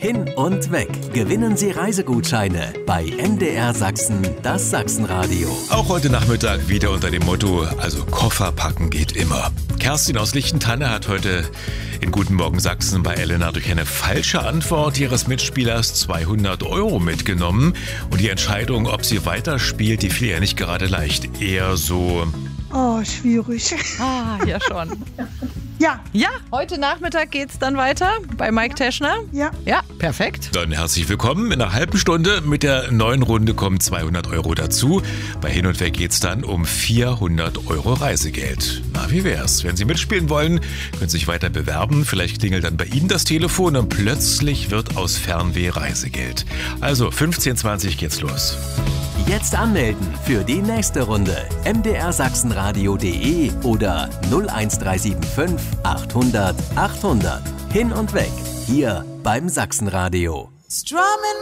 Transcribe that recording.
Hin und weg. Gewinnen Sie Reisegutscheine bei MDR Sachsen, das Sachsenradio. Auch heute Nachmittag wieder unter dem Motto, also Koffer packen geht immer. Kerstin aus Lichtentanne hat heute in Guten Morgen Sachsen bei Elena durch eine falsche Antwort ihres Mitspielers 200 € mitgenommen. Und die Entscheidung, ob sie weiterspielt, die fiel ja nicht gerade leicht. Eher so... Oh, schwierig. Ja schon. Ja. Ja, heute Nachmittag geht's dann weiter bei Mike Teschner. Ja. Ja, perfekt. Dann herzlich willkommen. In einer halben Stunde mit der neuen Runde kommen 200 € dazu. Bei Hin und Weg geht's dann um 400 € Reisegeld. Na, wie wär's? Wenn Sie mitspielen wollen, können Sie sich weiter bewerben. Vielleicht klingelt dann bei Ihnen das Telefon und plötzlich wird aus Fernweh Reisegeld. Also 15:20 geht's los. Jetzt anmelden für die nächste Runde. mdrsachsenradio.de oder 01375 800 800. Hin und weg. Hier beim Sachsenradio. Strumming